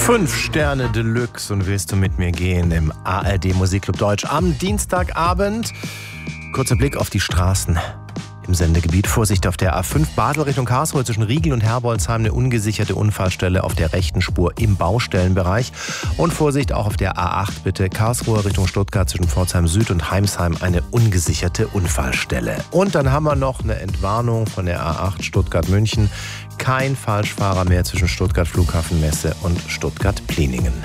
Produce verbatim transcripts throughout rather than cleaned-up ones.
Fünf Sterne Deluxe und willst du mit mir gehen im A R D Musikclub Deutsch am Dienstagabend. Kurzer Blick auf die Straßen im Sendegebiet. Vorsicht auf der A fünf Basel Richtung Karlsruhe zwischen Riegel und Herbolzheim, eine ungesicherte Unfallstelle auf der rechten Spur im Baustellenbereich. Und Vorsicht auch auf der A acht bitte, Karlsruhe Richtung Stuttgart zwischen Pforzheim Süd und Heimsheim, eine ungesicherte Unfallstelle. Und dann haben wir noch eine Entwarnung von der A acht Stuttgart-München. Kein Falschfahrer mehr zwischen Stuttgart Flughafenmesse und Stuttgart-Pliningen.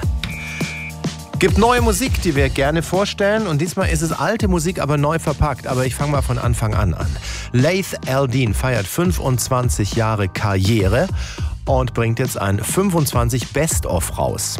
Gibt neue Musik, die wir gerne vorstellen. Und diesmal ist es alte Musik, aber neu verpackt. Aber ich fange mal von Anfang an an. Laith Al-Deen feiert fünfundzwanzig Jahre Karriere und bringt jetzt ein fünfundzwanzig Best-of raus.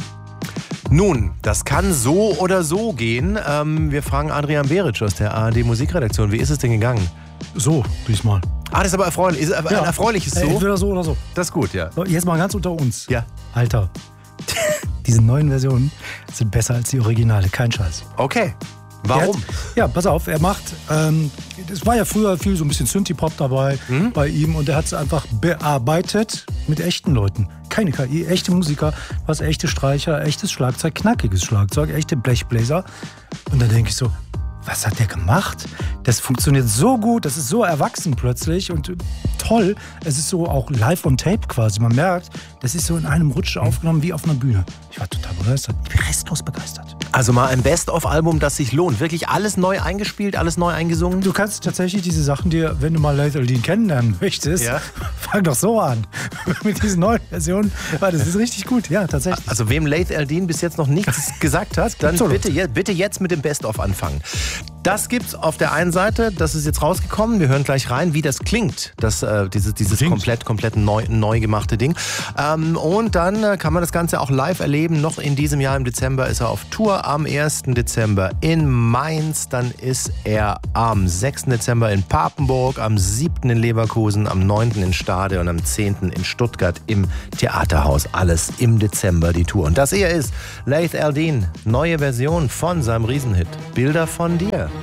Nun, das kann so oder so gehen. Ähm, wir fragen Adrian Beric aus der A R D Musikredaktion. Wie ist es denn gegangen? So, diesmal. Ah, das ist aber erfreulich. Ist aber ja. ein erfreuliches So? Entweder so oder so. Das ist gut, ja. So, jetzt mal ganz unter uns. Ja. Alter, diese neuen Versionen sind besser als die Originale. Kein Scheiß. Okay. Warum? Hat, ja, pass auf, er macht, ähm, es war ja früher viel so ein bisschen Synthie-Pop dabei mhm. bei ihm und er hat es einfach bearbeitet mit echten Leuten. Keine K I, echte Musiker, was echte Streicher, echtes Schlagzeug, knackiges Schlagzeug, echte Blechbläser. Und dann denke ich so, was hat der gemacht? Das funktioniert so gut, das ist so erwachsen plötzlich und toll. Es ist so auch live on tape quasi. Man merkt, das ist so in einem Rutsch aufgenommen wie auf einer Bühne. Ich war total begeistert. Ich bin restlos begeistert. Also mal ein Best-of-Album, das sich lohnt. Wirklich alles neu eingespielt, alles neu eingesungen? Du kannst tatsächlich diese Sachen dir, wenn du mal Laith Al-Deen kennenlernen möchtest, ja. fang doch so an. Mit diesen neuen Versionen. Das ist richtig gut, ja, tatsächlich. Also wem Laith Al-Deen bis jetzt noch nichts gesagt hat, dann bitte, bitte jetzt mit dem Best-of anfangen. Das gibt's auf der einen Seite, das ist jetzt rausgekommen. Wir hören gleich rein, wie das klingt, das, äh, dieses, dieses komplett, komplett neu, neu gemachte Ding. Ähm, und dann äh, kann man das Ganze auch live erleben. Noch in diesem Jahr im Dezember ist er auf Tour. Am ersten Dezember in Mainz, dann ist er am sechsten Dezember in Papenburg, am siebten in Leverkusen, am neunten in Stade und am zehnten in Stuttgart im Theaterhaus. Alles im Dezember die Tour. Und das hier ist Laith Al-Deen, neue Version von seinem Riesenhit Bilder von dir.